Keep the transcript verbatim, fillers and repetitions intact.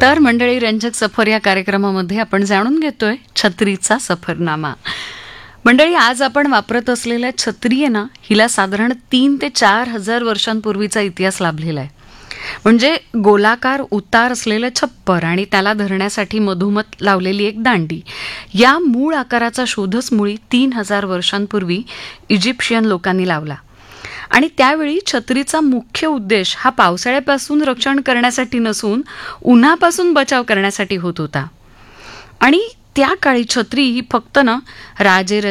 तर मंडळी, रंजक सफर या कार्यक्रमामध्ये आपण जाणून घेतोय छत्रीचा सफरनामा. मंडळी, आज आपण वापरत असलेल्या छत्री आहे ना, हिला साधारण तीन ते चार हजार वर्षांपूर्वीचा इतिहास लाभलेला आहे. म्हणजे गोलाकार उतार असलेलं छप्पर आणि त्याला धरण्यासाठी मधोमध लावलेली एक दांडी, या मूळ आकाराचा शोधच मुळी तीन हजार वर्षांपूर्वी इजिप्शियन लोकांनी लावला. आणि त्यावेळी छत्रीचा मुख्य उद्देश हा पावसाळ्यापासून रक्षण करण्यासाठी नसून उन्हापासून बचाव करण्यासाठी होत होता. आणि त्या काळी छत्री ही फक्त ना राजे